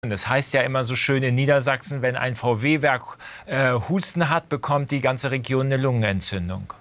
Das heißt ja immer so schön in Niedersachsen, wenn ein VW-Werk Husten hat, bekommt die ganze Region eine Lungenentzündung.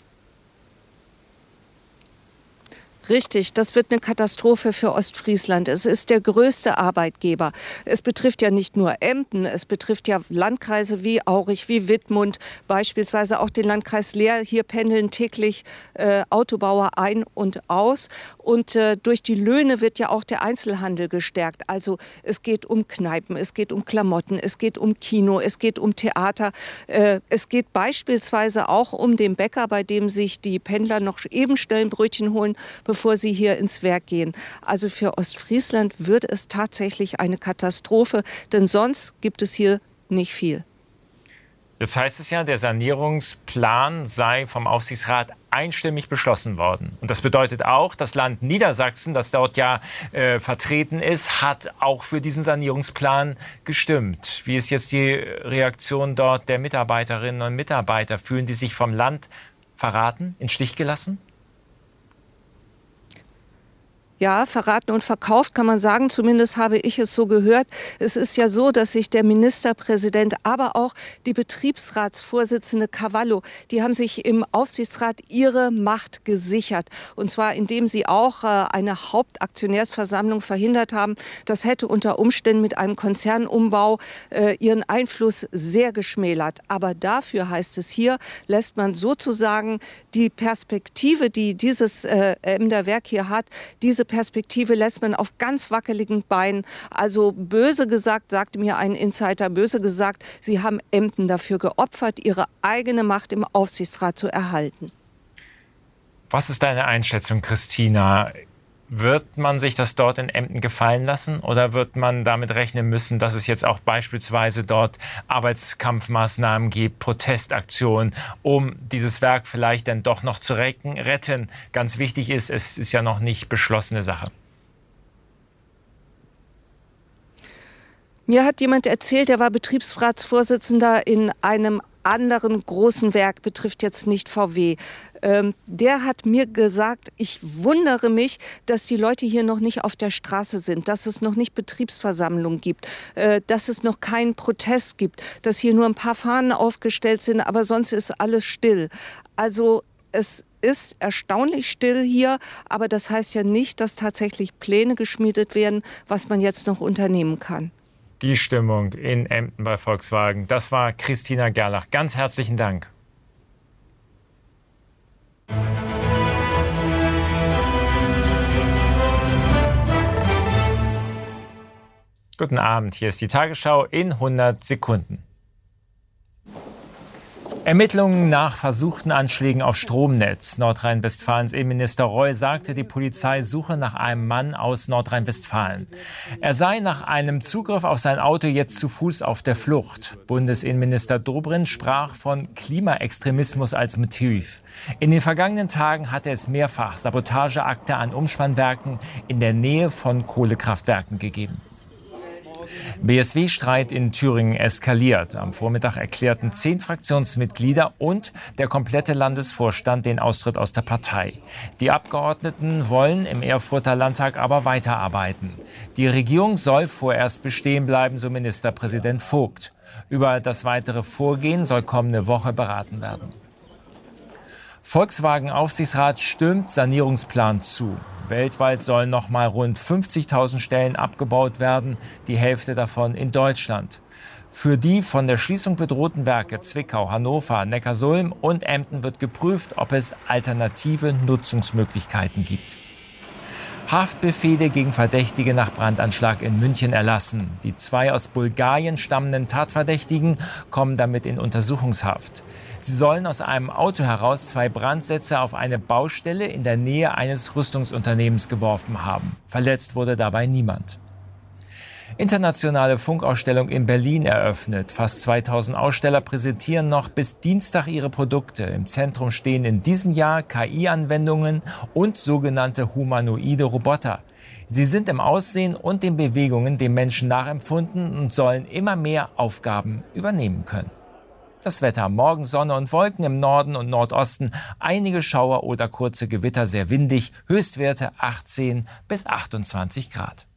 Richtig, das wird eine Katastrophe für Ostfriesland. Es ist der größte Arbeitgeber. Es betrifft ja nicht nur Emden, es betrifft ja Landkreise wie Aurich, wie Wittmund, beispielsweise auch den Landkreis Leer. Hier pendeln täglich Autobauer ein und aus. Und durch die Löhne wird ja auch der Einzelhandel gestärkt. Also es geht um Kneipen, es geht um Klamotten, es geht um Kino, es geht um Theater. Es geht beispielsweise auch um den Bäcker, bei dem sich die Pendler noch eben schnell ein Brötchen holen, bevor sie hier ins Werk gehen. Also für Ostfriesland wird es tatsächlich eine Katastrophe, denn sonst gibt es hier nicht viel. Jetzt heißt es ja, der Sanierungsplan sei vom Aufsichtsrat einstimmig beschlossen worden. Und das bedeutet auch, das Land Niedersachsen, das dort ja vertreten ist, hat auch für diesen Sanierungsplan gestimmt. Wie ist jetzt die Reaktion dort der Mitarbeiterinnen und Mitarbeiter? Fühlen die sich vom Land verraten, in Stich gelassen? Ja, verraten und verkauft kann man sagen, zumindest habe ich es so gehört. Es ist ja so, dass sich der Ministerpräsident, aber auch die Betriebsratsvorsitzende Cavallo, die haben sich im Aufsichtsrat ihre Macht gesichert. Und zwar indem sie auch eine Hauptaktionärsversammlung verhindert haben. Das hätte unter Umständen mit einem Konzernumbau ihren Einfluss sehr geschmälert. Aber dafür, heißt es hier, lässt man sozusagen die Perspektive, die dieses Emder Werk hier hat, diese Perspektive lässt man auf ganz wackeligen Beinen. Also böse gesagt, sagte mir ein Insider, böse gesagt, sie haben Emden dafür geopfert, ihre eigene Macht im Aufsichtsrat zu erhalten. Was ist deine Einschätzung, Christina? Wird man sich das dort in Emden gefallen lassen oder wird man damit rechnen müssen, dass es jetzt auch beispielsweise dort Arbeitskampfmaßnahmen gibt, Protestaktionen, um dieses Werk vielleicht dann doch noch zu retten? Ganz wichtig ist, es ist ja noch nicht beschlossene Sache. Mir hat jemand erzählt, der war Betriebsratsvorsitzender in einem anderen großen Werk, betrifft jetzt nicht VW. Der hat mir gesagt, ich wundere mich, dass die Leute hier noch nicht auf der Straße sind, dass es noch nicht Betriebsversammlungen gibt, dass es noch keinen Protest gibt, dass hier nur ein paar Fahnen aufgestellt sind, aber sonst ist alles still. Also es ist erstaunlich still hier, aber das heißt ja nicht, dass tatsächlich Pläne geschmiedet werden, was man jetzt noch unternehmen kann. Die Stimmung in Emden bei Volkswagen, das war Christina Gerlach. Ganz herzlichen Dank. Guten Abend, hier ist die Tagesschau in 100 Sekunden. Ermittlungen nach versuchten Anschlägen auf Stromnetz. Nordrhein-Westfalens Innenminister Reul sagte, die Polizei suche nach einem Mann aus Nordrhein-Westfalen. Er sei nach einem Zugriff auf sein Auto jetzt zu Fuß auf der Flucht. Bundesinnenminister Dobrindt sprach von Klimaextremismus als Motiv. In den vergangenen Tagen hatte es mehrfach Sabotageakte an Umspannwerken in der Nähe von Kohlekraftwerken gegeben. BSW-Streit in Thüringen eskaliert. Am Vormittag erklärten 10 Fraktionsmitglieder und der komplette Landesvorstand den Austritt aus der Partei. Die Abgeordneten wollen im Erfurter Landtag aber weiterarbeiten. Die Regierung soll vorerst bestehen bleiben, so Ministerpräsident Vogt. Über das weitere Vorgehen soll kommende Woche beraten werden. Volkswagen-Aufsichtsrat stürmt Sanierungsplan zu. Weltweit sollen noch mal rund 50.000 Stellen abgebaut werden, die Hälfte davon in Deutschland. Für die von der Schließung bedrohten Werke Zwickau, Hannover, Neckarsulm und Emden wird geprüft, ob es alternative Nutzungsmöglichkeiten gibt. Haftbefehle gegen Verdächtige nach Brandanschlag in München erlassen. Die 2 aus Bulgarien stammenden Tatverdächtigen kommen damit in Untersuchungshaft. Sie sollen aus einem Auto heraus 2 Brandsätze auf eine Baustelle in der Nähe eines Rüstungsunternehmens geworfen haben. Verletzt wurde dabei niemand. Internationale Funkausstellung in Berlin eröffnet. Fast 2000 Aussteller präsentieren noch bis Dienstag ihre Produkte. Im Zentrum stehen in diesem Jahr KI-Anwendungen und sogenannte humanoide Roboter. Sie sind im Aussehen und den Bewegungen dem Menschen nachempfunden und sollen immer mehr Aufgaben übernehmen können. Das Wetter: morgen Sonne und Wolken, im Norden und Nordosten einige Schauer oder kurze Gewitter, sehr windig, Höchstwerte 18 bis 28 Grad.